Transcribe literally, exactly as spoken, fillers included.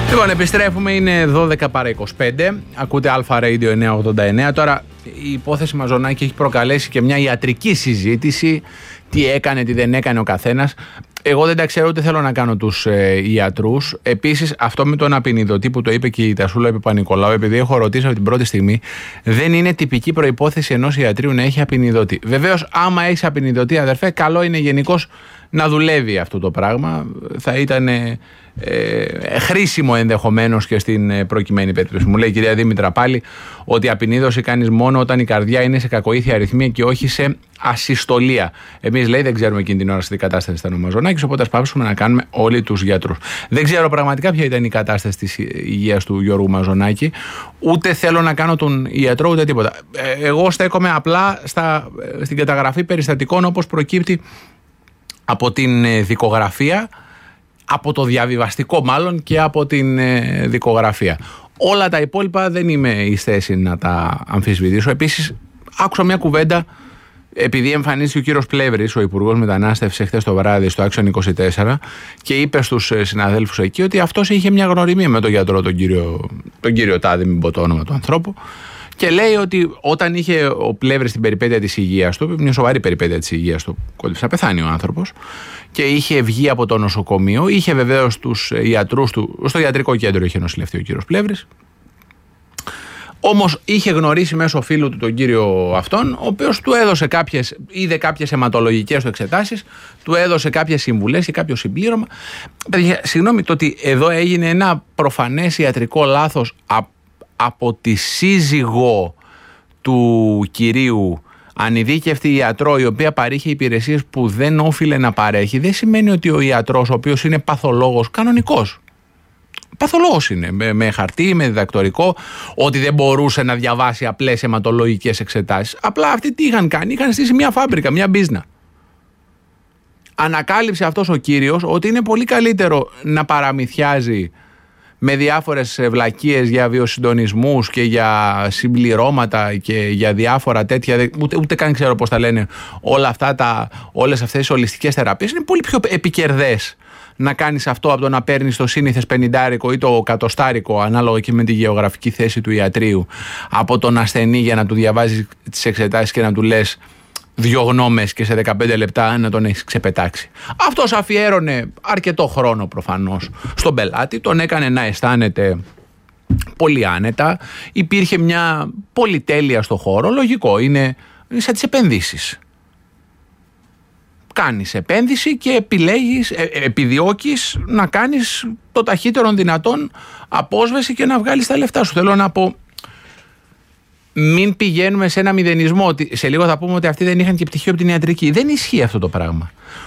Λοιπόν, επιστρέφουμε, είναι δώδεκα παρά είκοσι πέντε, ακούτε Αλφα Radio εννιακόσια ογδόντα εννέα. Τώρα η υπόθεση Μαζονάκη έχει προκαλέσει και μια ιατρική συζήτηση, τι έκανε, τι δεν έκανε ο καθένας. Εγώ δεν τα ξέρω, ούτε θέλω να κάνω τους ε, ιατρούς. Επίσης, αυτό με τον απεινιδωτή που το είπε και η Τασούλα Παπα-Νικολάου, επειδή έχω ρωτήσει από την πρώτη στιγμή, δεν είναι τυπική προϋπόθεση ενός ιατρίου να έχει απεινιδωτή. Βεβαίως, άμα έχει απεινιδωτή, αδερφέ, καλό είναι γενικώς να δουλεύει αυτό το πράγμα. Θα ήταν ε, ε, χρήσιμο ενδεχομένως και στην ε, προκειμένη περίπτωση. Μου λέει η κυρία Δήμητρα πάλι ότι απεινίδωση κάνεις μόνο όταν η καρδιά είναι σε κακοήθεια αριθμία και όχι σε ασυστολία. Εμείς, λέει, δεν ξέρουμε εκείνη την ώρα σε τι κατάσταση ήταν ο Μαζονάκης, οπότε ας πάψουμε να κάνουμε όλοι τους γιατρούς. Δεν ξέρω πραγματικά ποια ήταν η κατάσταση της υγείας του Γιώργου Μαζονάκη, ούτε θέλω να κάνω τον ιατρό ούτε τίποτα. Ε, εγώ στέκομαι απλά στα, στην καταγραφή περιστατικών όπως προκύπτει από την δικογραφία, από το διαβιβαστικό μάλλον και από την ε, δικογραφία. Όλα τα υπόλοιπα δεν είμαι εις θέση να τα αμφισβητήσω. Επίσης, άκουσα μια κουβέντα, επειδή εμφανίστηκε ο κύριος Πλεύρης, ο Υπουργός Μετανάστευσης, χθες το βράδυ στο Άξιον είκοσι τέσσερα και είπε στους συναδέλφους εκεί ότι αυτός είχε μια γνωριμία με τον γιατρό, τον κύριο, τον κύριο Τάδη, μην πω το όνομα του ανθρώπου. Και λέει ότι όταν είχε ο Πλεύρης την περιπέτεια της υγείας του, μια σοβαρή περιπέτεια της υγείας του, κόντυψε να πεθάνει ο άνθρωπος, και είχε βγει από το νοσοκομείο, είχε βεβαίως τους ιατρούς του, στο ιατρικό κέντρο είχε νοσηλευτεί ο κύριος Πλεύρης. Όμως είχε γνωρίσει μέσω φίλου του τον κύριο αυτόν, ο οποίος του έδωσε κάποιες, είδε κάποιες αιματολογικές του εξετάσεις, του έδωσε κάποιες συμβουλές και κάποιο συμπλήρωμα. Παιδιά, συγγνώμη, το ότι εδώ έγινε ένα προφανές ιατρικό λάθος από από τη σύζυγο του κυρίου, ανειδίκευτη ιατρό, η οποία παρήχε υπηρεσίες που δεν όφιλε να παρέχει, δεν σημαίνει ότι ο ιατρός, ο οποίος είναι παθολόγος κανονικός, παθολόγος είναι, με, με χαρτί, με διδακτορικό, ότι δεν μπορούσε να διαβάσει απλές αιματολογικές εξετάσεις. Απλά αυτοί τι είχαν κάνει, είχαν στήσει μια φάμπρικα, μια μπίζνα. Ανακάλυψε αυτός ο κύριος ότι είναι πολύ καλύτερο να παραμυθιάζει με διάφορες βλακίες για βιοσυντονισμούς και για συμπληρώματα και για διάφορα τέτοια, ούτε, ούτε καν ξέρω πώς τα λένε όλα αυτά τα, όλες αυτές τις ολιστικές θεραπείες. Είναι πολύ πιο επικερδές να κάνεις αυτό από το να παίρνεις το σύνηθες πενηντάρικο ή το κατοστάρικο, ανάλογα και με τη γεωγραφική θέση του ιατρίου, από τον ασθενή για να του διαβάζεις τις εξετάσεις και να του λες δύο γνώμες και σε δεκαπέντε λεπτά να τον έχεις ξεπετάξει. Αυτός αφιέρωνε αρκετό χρόνο προφανώς στον πελάτη, τον έκανε να αισθάνεται πολύ άνετα, υπήρχε μια πολυτέλεια στο χώρο, λογικό, είναι σαν τις επενδύσεις. Κάνεις επένδυση και επιλέγεις, ε, επιδιώκεις να κάνεις το ταχύτερον δυνατόν απόσβεση και να βγάλεις τα λεφτά σου. Θέλω να πω, μην πηγαίνουμε σε ένα μηδενισμό, ότι σε λίγο θα πούμε ότι αυτοί δεν είχαν και πτυχίο από την ιατρική. Δεν ισχύει αυτό το πράγμα.